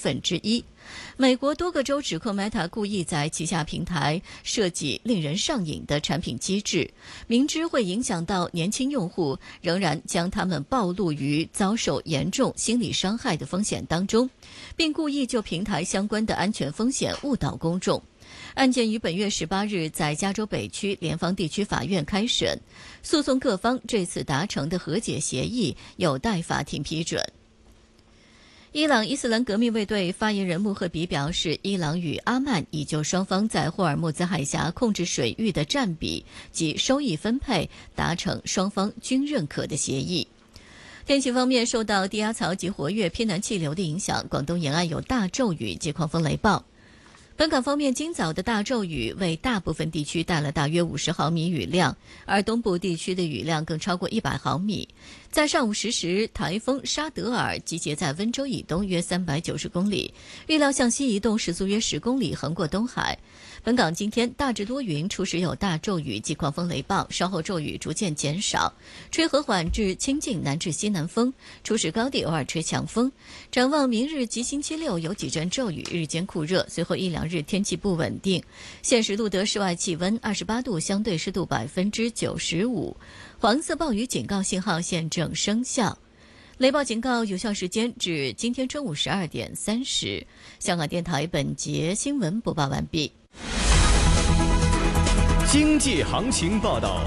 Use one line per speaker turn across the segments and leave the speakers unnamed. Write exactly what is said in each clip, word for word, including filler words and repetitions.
分之一。美国多个州指控 Meta 故意在旗下平台设计令人上瘾的产品机制，明知会影响到年轻用户，仍然将他们暴露于遭受严重心理伤害的风险当中，并故意就平台相关的安全风险误导公众。案件于本月十八日在加州北区联邦地区法院开审，诉讼各方这次达成的和解协议有待法庭批准。伊朗伊斯兰革命卫队发言人穆赫比表示，伊朗与阿曼已就双方在霍尔木兹海峡控制水域的占比及收益分配达成双方均认可的协议。天气方面，受到低压槽及活跃偏南气流的影响，广东沿岸有大骤雨及狂风雷暴。本港方面，今早的大骤雨为大部分地区带来大约五十毫米雨量，而东部地区的雨量更超过一百毫米。在上午十时，台风沙德尔集结在温州以东约三百九十公里，预料向西移动，时速约十公里，横过东海。本港今天大致多云，初时有大骤雨及狂风雷暴，稍后骤雨逐渐减少，吹和缓至清劲南至西南风，初时高地偶尔吹强风。展望明日及星期六有几阵骤雨，日间酷热，随后一两日天气不稳定。现时录得室外气温二十八度，相对湿度百分之九十五，黄色暴雨警告信号现正生效。雷暴警告有效时间至今天中午十二点三十。香港电台本节新闻播报完毕。
经济行情报道。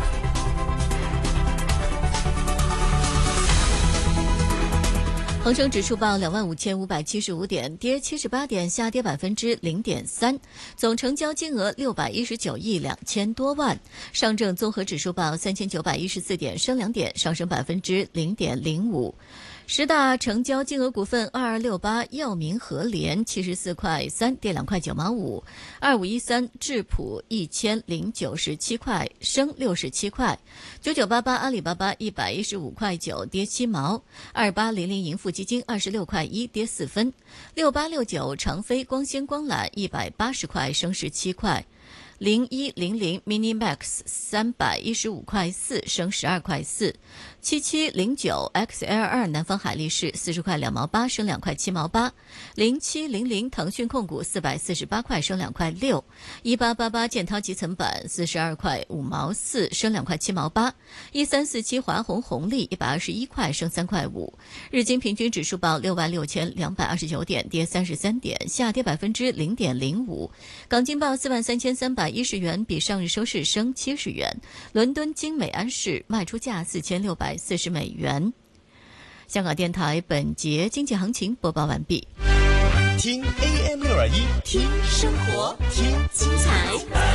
恒生指数报两万五千五百七十五点，跌七十八点，下跌百分之零点三，总成交金额六百一十九亿两千多万。上证综合指数报三千九百一十四点，升两点，上升百分之零点零五。十大成交金额股份：二二六八药明和联七十四块三，跌两块九毛五；二五一三智普一千零九十七块，升六十七块；九九八八阿里巴巴一百一十五块九，跌七毛；二八零零盈富基金二十六块一，跌四分；六八六九长飞光纤光缆一百八十块，升十七块。零一零零 Minimax 三百一十五块四，升十二块四；七七零九 X L 二南方海力士四十块两毛八，升两块七毛八；零七零零腾讯控股四百四十八块，升两块六；一八八八建滔集成板四十二块五毛四，升两块七毛八；一三四七华虹红利一百二十一块，升三块五。日经平均指数报六万六千两百二十九点，跌三十三点，下跌百分之零点零五。港金报四万三千三百一十元，比上日收市升七十元。伦敦金美安士卖出价四千六百四十美元。香港电台本节经济行情播报完毕。
听 A M 六二一，
听生活，
听
精彩，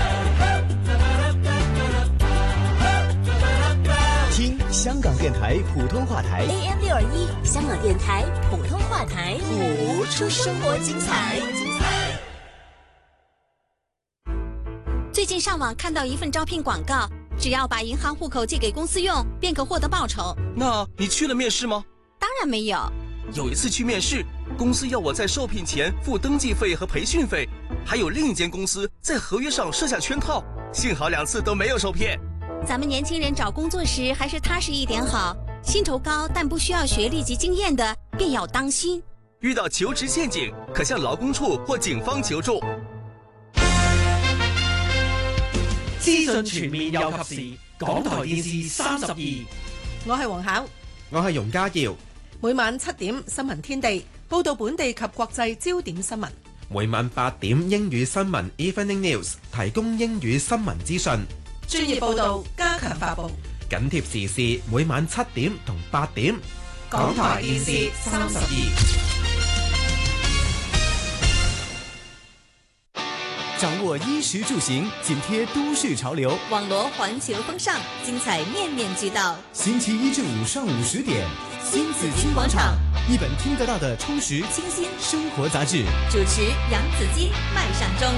听香港电台普通话台
A M 六二一，香港电台普通话台，
谱
出生活精彩。最近上网看到一份招聘广告，只要把银行户口借给公司用，便可获得报酬。
那你去了面试吗？
当然没有。
有一次去面试，公司要我在受聘前付登记费和培训费，还有另一间公司在合约上设下圈套，幸好两次都没有受骗。
咱们年轻人找工作时还是踏实一点好，薪酬高但不需要学历及经验的便要当心。
遇到求职陷阱，可向劳工處或警方求助。
資訊全面又及時，港台電視三十二。
我係黃巧，
我係容家耀。
每晚七點新聞天地報道本地及國際焦點新聞。
每晚八點英語新聞 Evening News 提供英語新聞資訊，
專業報導加強發布，
緊貼時事。每晚七點同八點，
港台電視三十二。
掌握衣食住行，紧贴都市潮流，
网罗环球风尚，精彩面面俱到。
星期一至五上午十点，新紫金广场，一本听得到的充实
清新
生活杂志。
主持杨子金、麦尚中。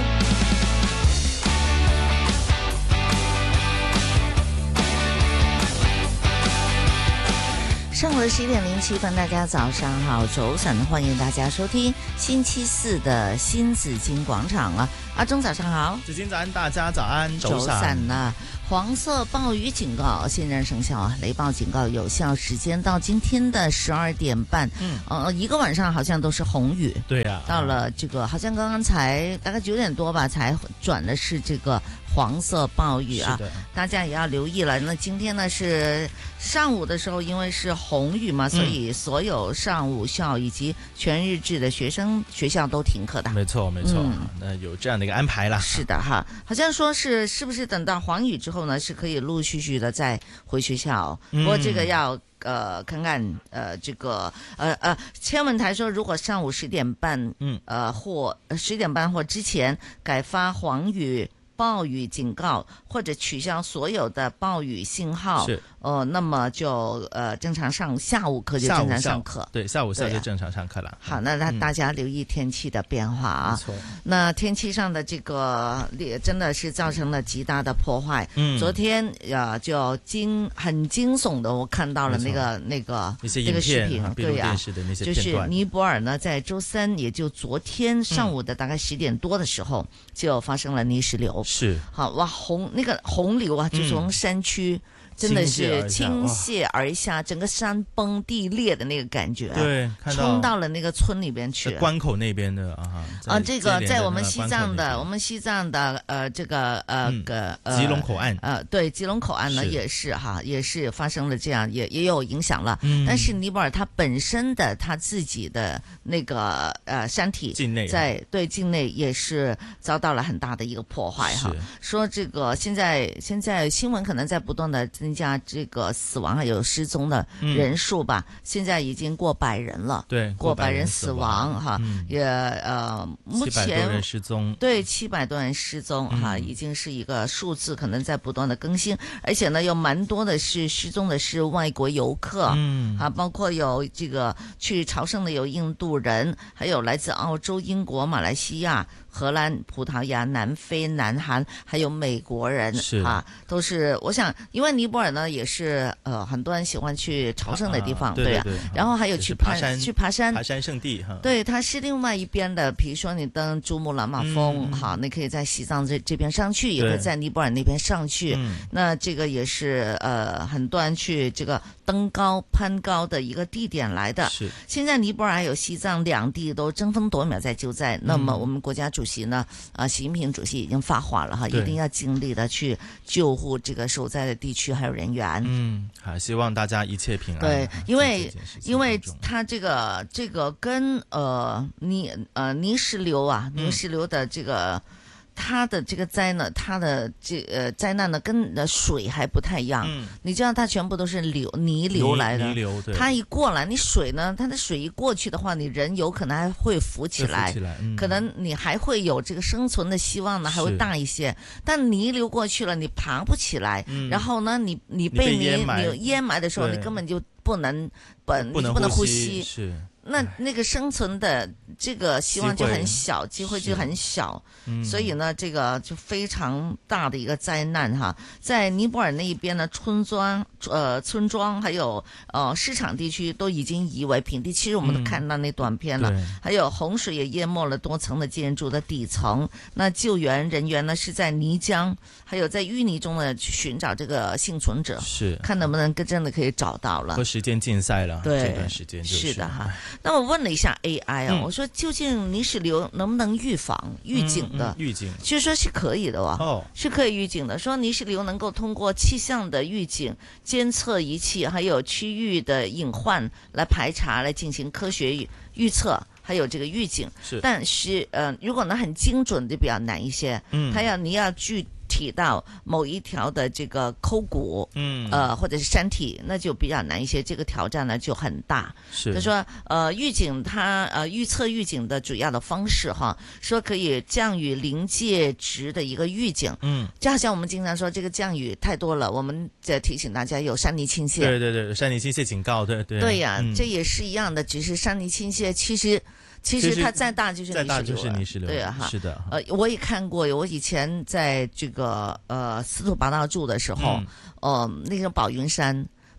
上午的十一点零七分，大家早上好，早晨，欢迎大家收听星期四的新紫金广场啊。阿忠早上好，
紫金早安，大家早安，
早晨啊。黄色暴雨警告现在生效啊，雷暴警告有效时间到今天的十二点半。嗯，呃，一个晚上好像都是红雨。
对啊，
到了这个好像刚刚才大概九点多吧，才转的是这个黄色暴雨啊，大家也要留意了。那今天呢是上午的时候，因为是红雨嘛，所以所有上午校以及全日制的学生学校都停课的。
没错，没错，嗯、那有这样的一个安排啦。
是的哈，好像说是是不是等到黄雨之后呢，是可以陆陆续续的再回学校？嗯、不过这个要。呃，看看呃，这个呃呃，天文台说，如果上午十点半，嗯，呃，或十点半或之前改发黄雨、暴雨警告，或者取消所有的暴雨信号，是。哦，那么就呃正常上下午课就正常上课，
对，下午校就正常上课了。啊、
好，那大家留意天气的变化啊。
没错。
那天气上的这个真的是造成了极大的破坏。嗯。昨天呃就惊很惊悚的，我看到了那个那个那个视频，对呀、啊，就是尼泊尔呢，在周三，也就昨天上午的大概十点多的时候，嗯、就发生了泥石流。
是。
好哇，洪那个洪流啊，就从山区。嗯真的是倾泻而下，整个山崩地裂的那个感觉，
对，
冲到了那个村里边去，
关口那边的啊，
啊，这个在我们西藏的，我们西藏的呃，这个呃个呃
吉隆口岸，
呃，对，吉隆口岸呢也是哈，也是发生了这样，也也有影响了。嗯，但是尼泊尔它本身的它自己的那个呃山体
境内，
在对境内也是遭到了很大的一个破坏哈。说这个现在现在新闻可能在不断的。增加这个死亡还有失踪的人数吧，嗯、现在已经过百人了，
对，
过百人死亡哈，嗯、也呃，目前
七百多人失踪，
对，七百多人失踪哈、嗯，已经是一个数字，可能在不断的更新，而且呢，有蛮多的是失踪的是外国游客，嗯，啊，包括有这个去朝圣的有印度人，还有来自澳洲、英国、马来西亚。荷兰、葡萄牙、南非、南韩，还有美国人啊，都是我想，因为尼泊尔呢也是呃很多人喜欢去朝圣的地方，
啊、对, 对, 对
啊，然后还有去爬
山，
去爬山，
爬山圣地哈。
对，它是另外一边的，比如说你登珠穆朗玛峰，嗯、好，你可以在西藏这这边上去，也可以在尼泊尔那边上去。那这个也是呃很多人去这个登高攀高的一个地点来的。
是，
现在尼泊尔还有西藏两地都争分夺秒在救灾。嗯、那么我们国家主。主席呢？啊，习近平主席已经发话了哈，一定要尽力的去救护这个受灾的地区还有人员。
嗯，好，希望大家一切平安。
对，因为因为他这个这个跟呃泥呃泥石流啊，泥石流的这个。嗯它的这个灾呢，它的这呃灾难呢，跟呃水还不太一样。嗯，你知道它全部都是流泥流来的，
泥流对。
它一过来，你水呢，它的水一过去的话，你人有可能还会浮起来，
浮起来嗯、
可能你还会有这个生存的希望呢，还会大一些。但泥流过去了，你爬不起来，嗯、然后呢，你你被泥你淹埋的时候，你根本就不能本
不能
不能呼吸。
是。
那那个生存的这个希望就很小，机会就很小，嗯、所以呢，这个就非常大的一个灾难哈。在尼泊尔那一边呢，村庄呃村庄还有呃市场地区都已经夷为平地。其实我们都看到那短片了，嗯、还有洪水也淹没了多层的建筑的底层。那救援人员呢是在泥浆还有在淤泥中呢去寻找这个幸存者，
是
看能不能真的可以找到了。
和时间竞赛了，
对，
这段时间就是
是的哈。那我问了一下 A I 啊，嗯、我说究竟泥石流能不能预防、预警的？
嗯嗯、预警，
其实说是可以的哦，
哦，
是可以预警的。说泥石流能够通过气象的预警、监测仪器，还有区域的隐患来排查，来进行科学预测，还有这个预警。
是，
但是呃，如果呢很精准的比较难一些，嗯，它要你要具。体到某一条的这个沟谷，嗯，呃，或者是山体，那就比较难一些。这个挑战呢就很大。
是，
他说，呃，预警它呃预测预警的主要的方式哈，说可以降雨临界值的一个预警。嗯，就好像我们经常说这个降雨太多了，我们在提醒大家有山泥倾泻。
对对对，山泥倾泻警告，对对。
对呀、啊
嗯，
这也是一样的，只是山泥倾泻其实。其实它再大就是泥石流，
再大就是泥石流，
对啊哈，
是的。
呃，我也看过，我以前在这个呃司徒拔道住的时候，嗯、呃，那个宝云山，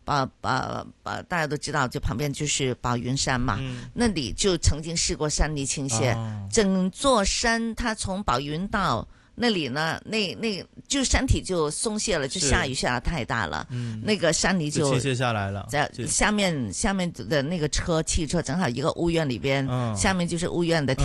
宝宝宝大家都知道，就旁边就是宝云山嘛，嗯、那里就曾经试过山泥倾泻，哦、整座山它从宝云道那里呢，那那就山体就松懈了，就下雨下得太大了，嗯、那个山泥就
倾泻下来了，
在下面下面的那个车汽车正好一个屋苑里边，嗯、下面就是屋苑的